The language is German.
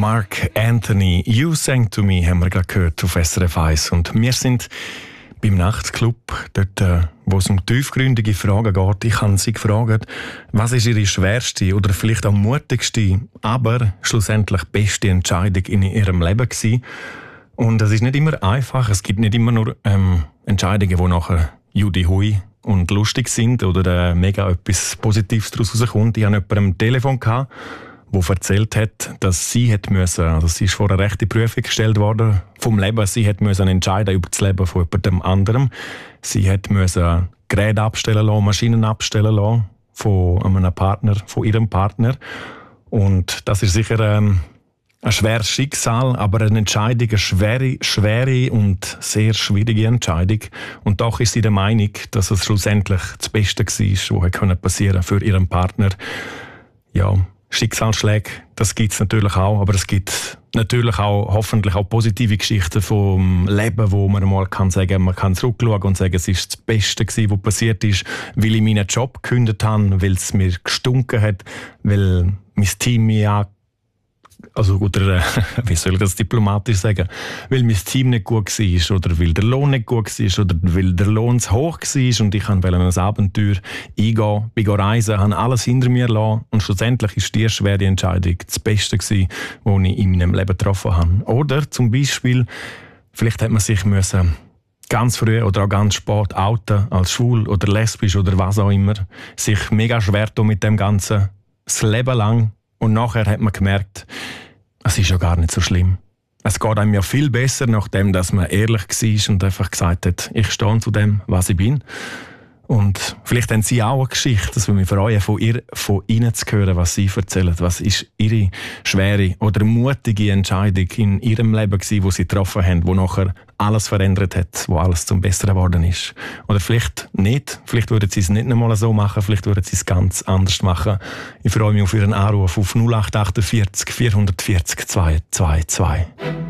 Mark Anthony, You Sang to Me, haben wir gerade gehört auf SRF 1. Und wir sind beim Nachtclub, dort, wo es um tiefgründige Fragen geht. Ich habe sie gefragt, was ist ihre schwerste oder vielleicht auch mutigste, aber schlussendlich beste Entscheidung in ihrem Leben gewesen. Und es ist nicht immer einfach. Es gibt nicht immer nur Entscheidungen, die nachher Judy Hui und lustig sind oder mega etwas Positives daraus rauskommt. Ich hatte jemanden am Telefon, der erzählt hat, dass sie ist vor eine rechte Prüfung gestellt worden vom Leben. Sie musste entscheiden über das Leben von jemandem anderem. Sie musste Geräte abstellen lassen, Maschinen abstellen lassen von einem Partner, von ihrem Partner. Und das ist sicher ein schweres Schicksal, aber eine Entscheidung, eine schwere und sehr schwierige Entscheidung. Und doch ist sie der Meinung, dass es schlussendlich das Beste war, was passieren für ihren Partner. Ja, Schicksalsschläge, das gibt es natürlich auch, aber es gibt natürlich auch hoffentlich auch positive Geschichten vom Leben, wo man mal kann sagen, man kann zurückschauen und sagen, es ist das Beste gewesen, was passiert ist, weil ich meinen Job gekündigt habe, weil es mir gestunken hat, weil mein Team mich wie soll ich das diplomatisch sagen? Weil mein Team nicht gut war oder weil der Lohn nicht gut war oder weil der Lohn zu hoch war und ich wollte ein Abenteuer eingehen, bin reisen, habe alles hinter mir gelassen und schlussendlich ist die schwere Entscheidung das Beste gewesen, was ich in meinem Leben getroffen habe. Oder zum Beispiel, vielleicht hätte man sich ganz früh oder auch ganz spät outen, als schwul oder lesbisch oder was auch immer, sich mega schwer tun mit dem Ganzen, das Leben lang. Und nachher hat man gemerkt, es ist ja gar nicht so schlimm. Es geht einem ja viel besser, nachdem dass man ehrlich war und einfach gesagt hat, ich stehe zu dem, was ich bin. Und vielleicht haben Sie auch eine Geschichte, dass wir mich freuen, von Ihnen zu hören, was Sie erzählen. Was ist Ihre schwere oder mutige Entscheidung in Ihrem Leben gewesen, die Sie getroffen haben, wo nachher alles verändert hat, wo alles zum Besseren geworden ist? Oder vielleicht nicht. Vielleicht würden Sie es nicht einmal so machen, vielleicht würden Sie es ganz anders machen. Ich freue mich auf Ihren Anruf auf 0848 440 222.